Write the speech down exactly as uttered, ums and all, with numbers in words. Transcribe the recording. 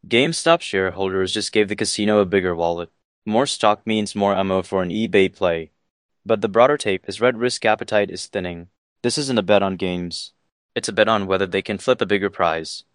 GameStop shareholders just gave the casino a bigger wallet. More stock means more ammo for an eBay play. But the broader tape is Red risk appetite is thinning. This isn't a bet on games. It's a bet on whether they can flip a bigger prize.